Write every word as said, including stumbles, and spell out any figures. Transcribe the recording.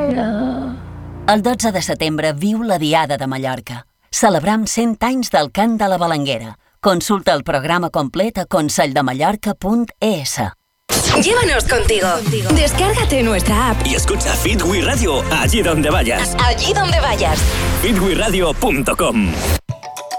El dotze de setembre viu la Diada de Mallorca. Celebram cent anys del cant de la Balanguera. Consulta el programa complet a conselldemallorca punt e s. Llévanos contigo. Descárgate nuestra app y escucha Fit We Radio allí donde vayas. Allí donde vayas. fit we radio punto com